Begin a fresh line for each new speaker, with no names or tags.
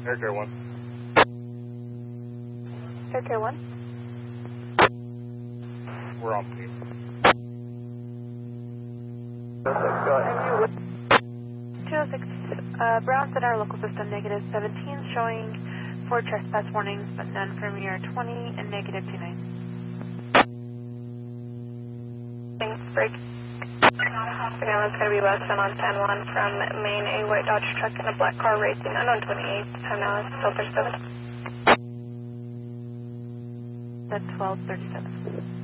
Aircare 1.
Aircare 1.
We're on team.
Go ahead. 206, Brown Center, local system, negative 17, showing 4 trespass warnings, but none from your 20 and negative 29.
Thanks, break. Again, it's going to be Weston on 10-1 from Main, a white Dodge truck and a black car racing unknown 28. Time now is 12:37.
That's 12:37.